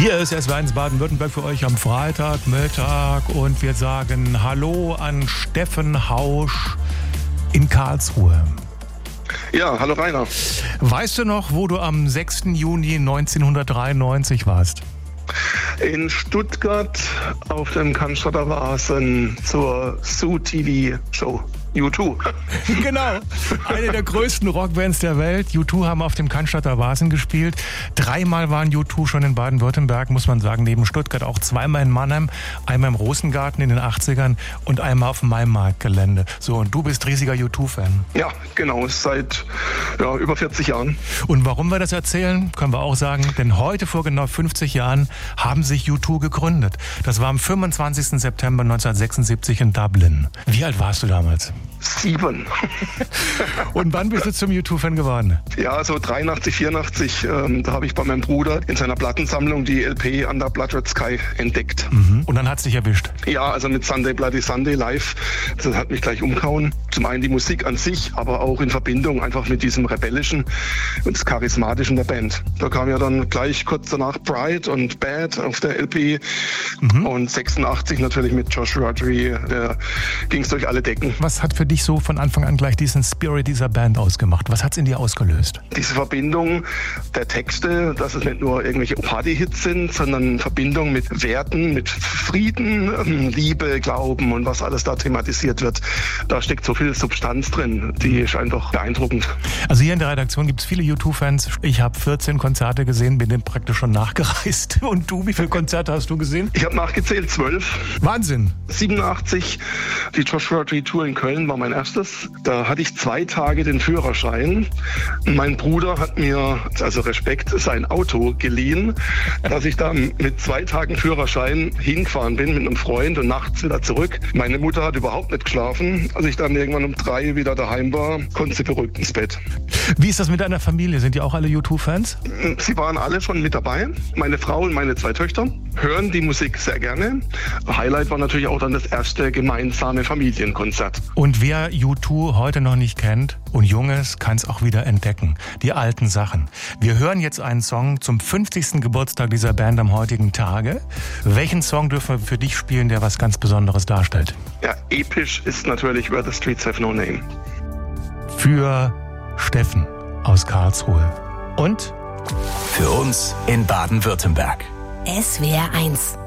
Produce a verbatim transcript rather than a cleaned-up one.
Hier ist S W R eins Baden-Württemberg für euch am Freitagmittag und wir sagen Hallo an Steffen Hausch in Karlsruhe. Ja, hallo Rainer. Weißt du noch, wo du am sechsten Juni neunzehnhundertdreiundneunzig warst? In Stuttgart auf dem Cannstatter Wasen zur Zoo-T V-Show. U zwei. Genau, eine der größten Rockbands der Welt. U zwei haben auf dem Cannstatter Wasen gespielt. Dreimal waren U zwei schon in Baden-Württemberg, muss man sagen, neben Stuttgart auch zweimal in Mannheim, einmal im Rosengarten in den achtzigern und einmal auf dem Maimarktgelände. So, und du bist riesiger U zwei-Fan. Ja, genau, seit ja, über vierzig Jahren. Und warum wir das erzählen, können wir auch sagen, denn heute vor genau fünfzig Jahren haben sich U zwei gegründet. Das war am fünfundzwanzigsten September neunzehnhundertsechsundsiebzig in Dublin. Wie alt warst du damals? Sieben. Und wann bist du zum U zwei-Fan geworden? Ja, so dreiundachtzig, vierundachtzig, ähm, da habe ich bei meinem Bruder in seiner Plattensammlung die L P Under Blood Red Sky entdeckt. Mhm. Und dann hat es dich erwischt? Ja, also mit Sunday Bloody Sunday live, das hat mich gleich umgehauen. Zum einen die Musik an sich, aber auch in Verbindung einfach mit diesem Rebellischen und das Charismatischen der Band. Da kam ja dann gleich kurz danach Pride und Bad auf der L P mhm. und sechsundachtzig natürlich mit Josh Rodri, da ging es durch alle Decken. Was hat für dich so von Anfang an gleich diesen Spirit dieser Band ausgemacht? Was hat es in dir ausgelöst? Diese Verbindung der Texte, dass es nicht nur irgendwelche Party-Hits sind, sondern Verbindung mit Werten, mit Frieden, Liebe, Glauben und was alles da thematisiert wird. Da steckt so viel Substanz drin, die ist einfach beeindruckend. Also hier in der Redaktion gibt es viele U zwei-Fans. Ich habe vierzehn Konzerte gesehen, bin dem praktisch schon nachgereist. Und du, wie viele Konzerte hast du gesehen? Ich habe nachgezählt, zwölf. Wahnsinn! siebenundachtzig, die Josh Rodri Tour in Köln war mein erstes. Da hatte ich zwei Tage den Führerschein. Mein Bruder hat mir, also Respekt, sein Auto geliehen, dass ich da mit zwei Tagen Führerschein hingefahren bin mit einem Freund und nachts wieder zurück. Meine Mutter hat überhaupt nicht geschlafen. Als ich dann irgendwann um drei wieder daheim war, konnte sie beruhigt ins Bett. Wie ist das mit deiner Familie? Sind die auch alle U zwei-Fans? Sie waren alle schon mit dabei. Meine Frau und meine zwei Töchter hören die Musik sehr gerne. Highlight war natürlich auch dann das erste gemeinsame Familienkonzert. Und wer U zwei heute noch nicht kennt und jung ist, kann es auch wieder entdecken. Die alten Sachen. Wir hören jetzt einen Song zum fünfzigsten Geburtstag dieser Band am heutigen Tage. Welchen Song dürfen wir für dich spielen, der was ganz Besonderes darstellt? Ja, episch ist natürlich Where the Streets Have No Name. Für Steffen aus Karlsruhe. Und? Für uns in Baden-Württemberg. S W R eins